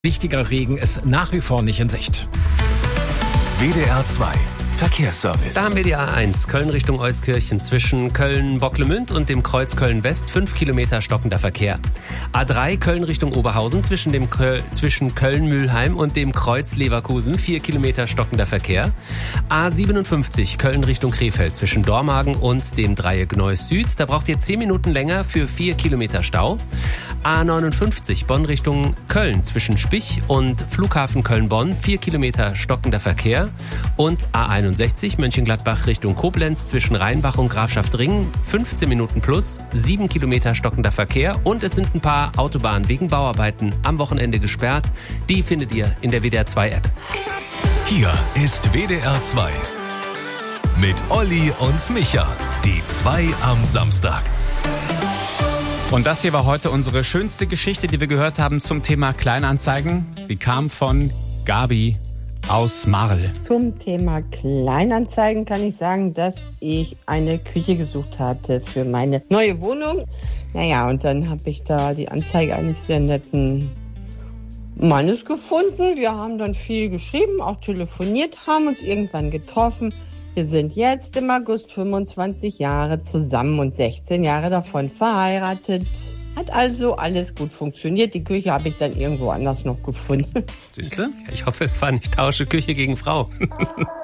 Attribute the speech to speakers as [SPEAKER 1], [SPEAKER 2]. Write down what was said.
[SPEAKER 1] Richtiger Regen ist nach wie vor nicht in Sicht.
[SPEAKER 2] WDR 2 Verkehrsservice.
[SPEAKER 3] Da haben wir die A1 Köln Richtung Euskirchen zwischen Köln-Bocklemünd und dem Kreuz Köln-West 5 Kilometer stockender Verkehr. A3 Köln Richtung Oberhausen zwischen Köln-Mülheim und dem Kreuz Leverkusen 4 Kilometer stockender Verkehr. A57 Köln Richtung Krefeld zwischen Dormagen und dem Dreieck Neuss Süd. Da braucht ihr 10 Minuten länger für 4 Kilometer Stau. A59 Bonn Richtung Köln zwischen Spich und Flughafen Köln-Bonn 4 Kilometer stockender Verkehr. Und A61 Mönchengladbach Richtung Koblenz zwischen Rheinbach und Grafschaft Ringen 15 Minuten plus, 7 Kilometer stockender Verkehr und es sind ein paar Autobahnen wegen Bauarbeiten am Wochenende gesperrt. Die findet ihr in der WDR 2 App.
[SPEAKER 2] Hier ist WDR 2 mit Olli und Micha, die 2 am Samstag.
[SPEAKER 4] Und das hier war heute unsere schönste Geschichte, die wir gehört haben zum Thema Kleinanzeigen. Sie kam von Gabi aus Marl.
[SPEAKER 5] Zum Thema Kleinanzeigen kann ich sagen, dass ich eine Küche gesucht hatte für meine neue Wohnung. Naja, und dann habe ich da die Anzeige eines sehr netten Mannes gefunden. Wir haben dann viel geschrieben, auch telefoniert, haben uns irgendwann getroffen. Wir sind jetzt im August 25 Jahre zusammen und 16 Jahre davon verheiratet. Hat also alles gut funktioniert. Die Küche habe ich dann irgendwo anders noch gefunden.
[SPEAKER 3] Siehst du? Ich hoffe, es war nicht Tausche Küche gegen Frau.